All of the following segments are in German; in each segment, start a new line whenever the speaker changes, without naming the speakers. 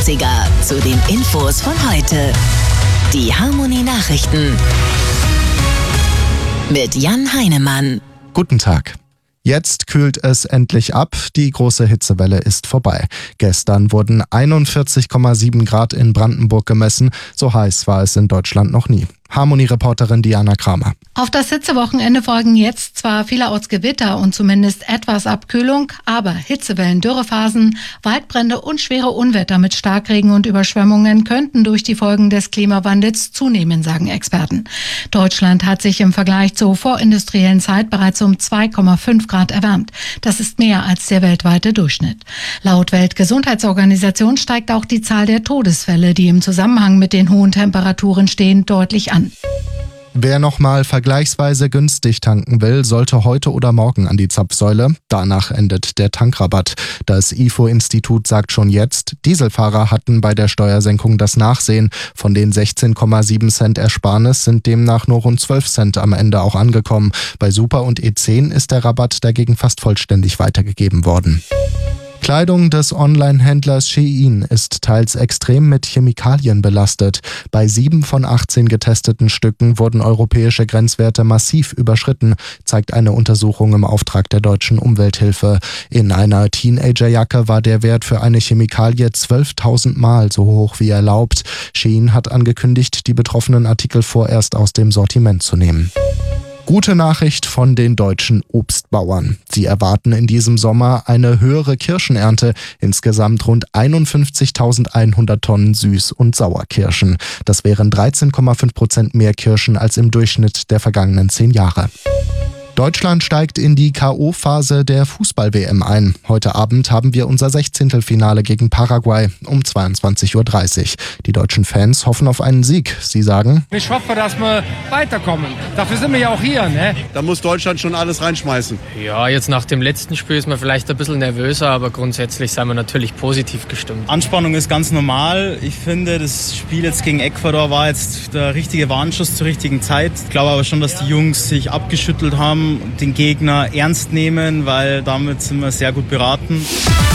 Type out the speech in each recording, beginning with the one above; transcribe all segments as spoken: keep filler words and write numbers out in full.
achtziger zu den Infos von heute. Die Harmony Nachrichten mit Jan Heinemann.
Guten Tag. Jetzt kühlt es endlich ab, die große Hitzewelle ist vorbei. Gestern wurden einundvierzig Komma sieben Grad in Brandenburg gemessen, so heiß war es in Deutschland noch nie. Harmony-Reporterin Diana Kramer.
Auf das Hitzewochenende folgen jetzt zwar vielerorts Gewitter und zumindest etwas Abkühlung, aber Hitzewellen, Dürrephasen, Waldbrände und schwere Unwetter mit Starkregen und Überschwemmungen könnten durch die Folgen des Klimawandels zunehmen, sagen Experten. Deutschland hat sich im Vergleich zur vorindustriellen Zeit bereits um zwei Komma fünf Grad erwärmt. Das ist mehr als der weltweite Durchschnitt. Laut Weltgesundheitsorganisation steigt auch die Zahl der Todesfälle, die im Zusammenhang mit den hohen Temperaturen stehen, deutlich an.
Wer nochmal vergleichsweise günstig tanken will, sollte heute oder morgen an die Zapfsäule. Danach endet der Tankrabatt. Das I F O-Institut sagt schon jetzt, Dieselfahrer hatten bei der Steuersenkung das Nachsehen. Von den sechzehn Komma sieben Cent Ersparnis sind demnach nur rund zwölf Cent am Ende auch angekommen. Bei Super und E zehn ist der Rabatt dagegen fast vollständig weitergegeben worden. Kleidung des Online-Händlers Shein ist teils extrem mit Chemikalien belastet. Bei sieben von achtzehn getesteten Stücken wurden europäische Grenzwerte massiv überschritten, zeigt eine Untersuchung im Auftrag der deutschen Umwelthilfe. In einer Teenagerjacke war der Wert für eine Chemikalie zwölftausend Mal so hoch wie erlaubt. Shein hat angekündigt, die betroffenen Artikel vorerst aus dem Sortiment zu nehmen. Gute Nachricht von den deutschen Obstbauern. Sie erwarten in diesem Sommer eine höhere Kirschenernte, insgesamt rund einundfünfzigtausendeinhundert Tonnen Süß- und Sauerkirschen. Das wären dreizehn Komma fünf Prozent mehr Kirschen als im Durchschnitt der vergangenen zehn Jahre. Deutschland steigt in die K O-Phase der Fußball-W M ein. Heute Abend haben wir unser Sechzehntelfinale gegen Paraguay um zweiundzwanzig Uhr dreißig. Die deutschen Fans hoffen auf einen Sieg. Sie sagen:
Ich hoffe, dass wir weiterkommen. Dafür sind wir ja auch hier, ne?
Da muss Deutschland schon alles reinschmeißen.
Ja, jetzt nach dem letzten Spiel ist man vielleicht ein bisschen nervöser, aber grundsätzlich sind wir natürlich positiv gestimmt.
Anspannung ist ganz normal. Ich finde, das Spiel jetzt gegen Ecuador war jetzt der richtige Warnschuss zur richtigen Zeit. Ich glaube aber schon, dass die Jungs sich abgeschüttelt haben, den Gegner ernst nehmen, weil damit sind wir sehr gut beraten.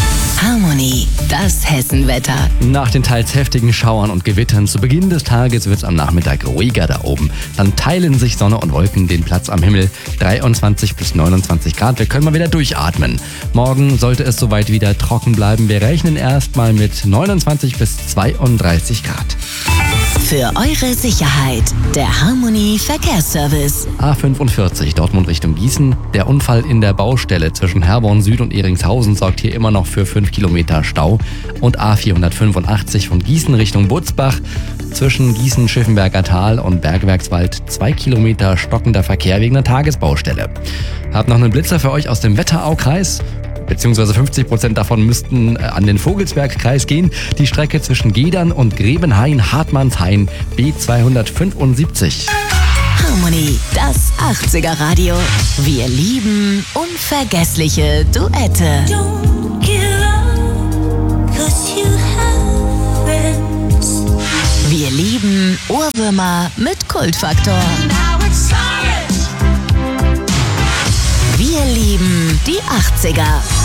Harmony, das Hessenwetter.
Nach den teils heftigen Schauern und Gewittern zu Beginn des Tages wird es am Nachmittag ruhiger da oben. Dann teilen sich Sonne und Wolken den Platz am Himmel. dreiundzwanzig bis neunundzwanzig Grad, wir können mal wieder durchatmen. Morgen sollte es soweit wieder trocken bleiben. Wir rechnen erstmal mit neunundzwanzig bis zweiunddreißig Grad.
Für eure Sicherheit, der Harmony Verkehrsservice.
A fünfundvierzig, Dortmund Richtung Gießen. Der Unfall in der Baustelle zwischen Herborn Süd und Ehringshausen sorgt hier immer noch für fünf Kilometer Stau. Und A vierhundertfünfundachtzig von Gießen Richtung Butzbach. Zwischen Gießen-Schiffenberger Tal und Bergwerkswald zwei Kilometer stockender Verkehr wegen einer Tagesbaustelle. Hab noch einen Blitzer für euch aus dem Wetteraukreis. Beziehungsweise fünfzig Prozent davon müssten an den Vogelsbergkreis gehen. Die Strecke zwischen Gedern und Grebenhain-Hartmannshain B zweihundertfünfundsiebzig.
Harmony, das achtziger Radio. Wir lieben unvergessliche Duette. Wir lieben Ohrwürmer mit Kultfaktor. Wir lieben die achtziger.